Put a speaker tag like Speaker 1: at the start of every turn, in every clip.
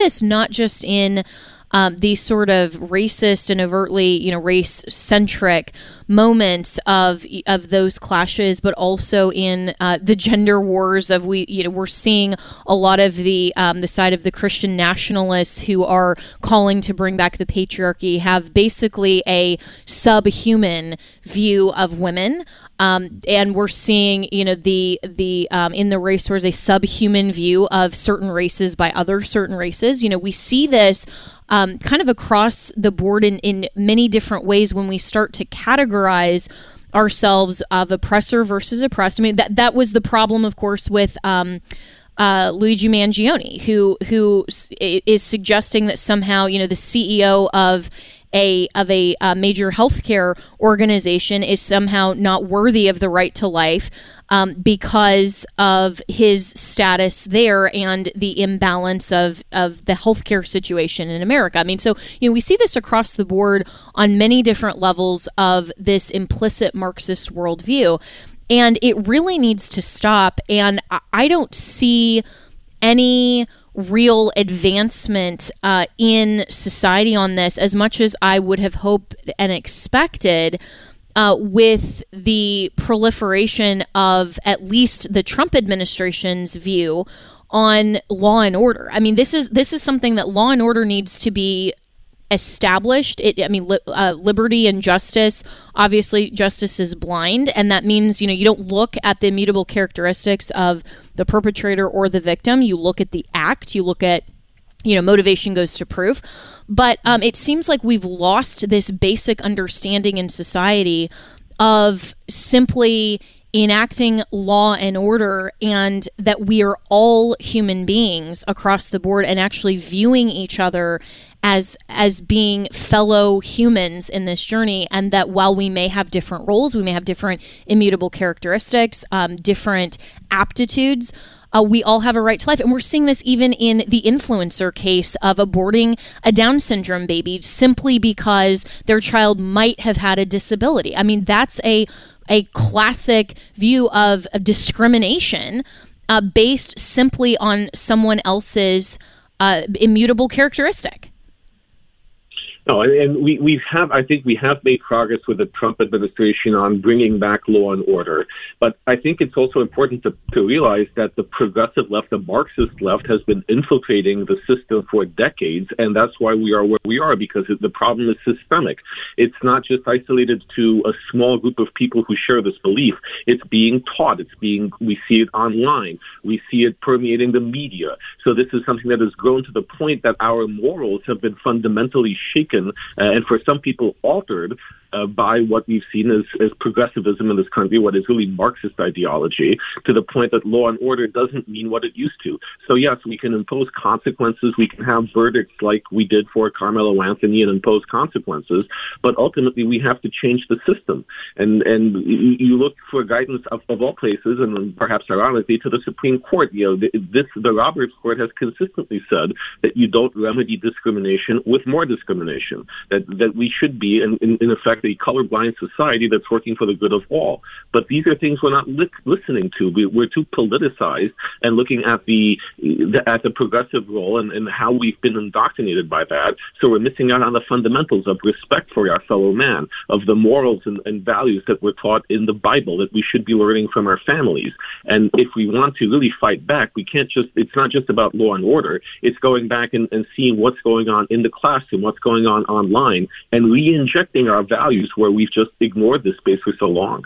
Speaker 1: this not just in these sort of racist and overtly, race-centric moments of those clashes, but also in the gender wars of we're seeing a lot of the side of the Christian nationalists who are calling to bring back the patriarchy have basically a subhuman view of women. And we're seeing, the in the race wars, a subhuman view of certain races by other certain races. We see this kind of across the board in many different ways when we start to categorize ourselves of oppressor versus oppressed. I mean, that was the problem, of course, with Luigi Mangione, who is suggesting that somehow, the CEO of a major healthcare organization is somehow not worthy of the right to life because of his status there and the imbalance of the healthcare situation in America. I mean, so we see this across the board on many different levels of this implicit Marxist worldview, and it really needs to stop. And I don't see any real advancement in society on this as much as I would have hoped and expected with the proliferation of at least the Trump administration's view on law and order. I mean, this is something that law and order needs to be established. Liberty and justice. Obviously, justice is blind, and that means you don't look at the immutable characteristics of the perpetrator or the victim. You look at the act. You look at motivation goes to proof. But it seems like we've lost this basic understanding in society of simply enacting law and order, and that we are all human beings across the board, and actually viewing each other as being fellow humans in this journey, and that while we may have different roles, we may have different immutable characteristics, different aptitudes, we all have a right to life. And we're seeing this even in the influencer case of aborting a Down syndrome baby simply because their child might have had a disability. I mean, that's a classic view of discrimination based simply on someone else's immutable characteristic.
Speaker 2: No, and I think we have made progress with the Trump administration on bringing back law and order. But I think it's also important to realize that the progressive left, the Marxist left, has been infiltrating the system for decades. And that's why we are where we are, because the problem is systemic. It's not just isolated to a small group of people who share this belief. It's being taught. We see it online. We see it permeating the media. So this is something that has grown to the point that our morals have been fundamentally shaken and for some people altered by what we've seen as progressivism in this country, what is really Marxist ideology, to the point that law and order doesn't mean what it used to. So yes, we can impose consequences, we can have verdicts like we did for Carmelo Anthony and impose consequences, but ultimately we have to change the system. And you look for guidance of all places, and perhaps ironically to the Supreme Court. The Roberts Court has consistently said that you don't remedy discrimination with more discrimination, that we should be, in effect, a colorblind society that's working for the good of all. But these are things we're not listening to. We're too politicized and looking at the progressive role and how we've been indoctrinated by that. So we're missing out on the fundamentals of respect for our fellow man, of the morals and values that we're taught in the Bible that we should be learning from our families. And if we want to really fight back, it's not just about law and order. It's going back and seeing what's going on in the classroom, what's going on online, and re-injecting our values where we've just ignored this space for so long.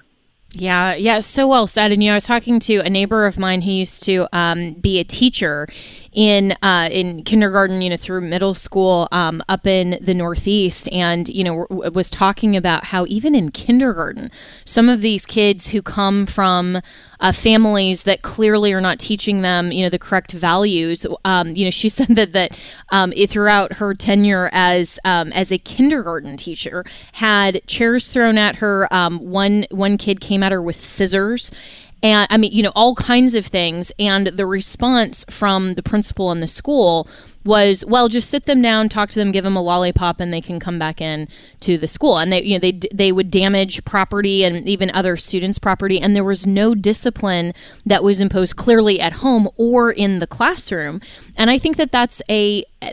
Speaker 1: Yeah, so well said. And I was talking to a neighbor of mine who used to be a teacher in kindergarten, through middle school, up in the Northeast, and was talking about how even in kindergarten, some of these kids who come from families that clearly are not teaching them, the correct values. She said that throughout her tenure as a kindergarten teacher, had chairs thrown at her. One kid came at her with scissors. And all kinds of things. And the response from the principal in the school was, well, just sit them down, talk to them, give them a lollipop, and they can come back in to the school. And they would damage property and even other students' property. And there was no discipline that was imposed clearly at home or in the classroom. And I think that